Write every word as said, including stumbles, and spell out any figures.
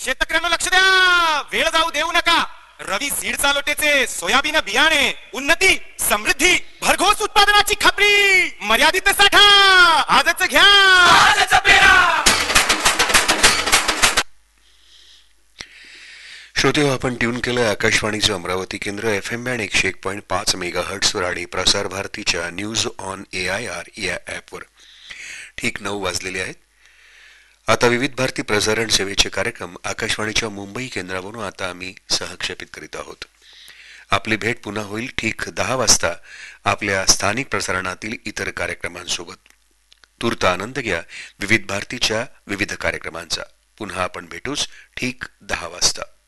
शेतकऱ्यांना लक्ष द्या, वेळ जाऊ देऊ नका. रवी सीड चालोटेचे सोयाबीन बियाणे, उन्नती समृद्धी भरघोस उत्पादनाची खात्री, मर्यादित साठा आजच घ्या, आजच पेरा. श्रोते हो, आपण ट्यून केलं आकाशवाणीचं अमरावती केंद्र एफ एम बँड एकशे एक पॉईंट पाच मेगा हर्ट्सवर आणि प्रसार भारतीच्या news on A I R या ॲपवर. ठीक नऊ वाजलेले आहेत. आता विविध भारती प्रसारण सेवेचे कार्यक्रम आकाशवाणीच्या मुंबई केंद्रावरून आता आम्ही सहक्षेपित करीत आहोत. आपली भेट पुन्हा होईल ठीक दहा वाजता आपल्या स्थानिक प्रसारणातील इतर कार्यक्रमांसोबत. तूर्त आनंद घ्या विविध भारतीच्या विविध कार्यक्रमांचा. पुन्हा आपण भेटूच ठीक दहा वाजता.